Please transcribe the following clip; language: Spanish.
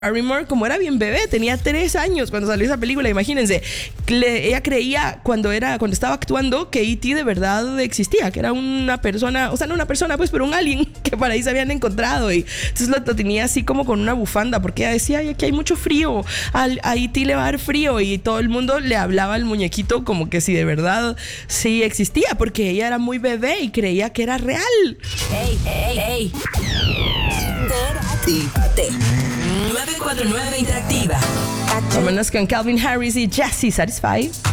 Barrymore, como era bien bebé, tenía 3 años cuando salió esa película, imagínense. Ella creía cuando estaba actuando que E.T. de verdad existía, que era una persona, o sea, no una persona, pues, pero un alien que para ahí se habían encontrado. Y entonces lo tenía así como con una bufanda, porque ella decía: ay, aquí hay mucho frío, a E.T. le va a dar frío. Y todo el mundo le hablaba al muñequito como que si de verdad sí existía, porque ella era muy bebé y creía que era real. Ey. Interactívate. 949 Interactiva. Vámonos con Calvin Harris y Jessie, Satisfied.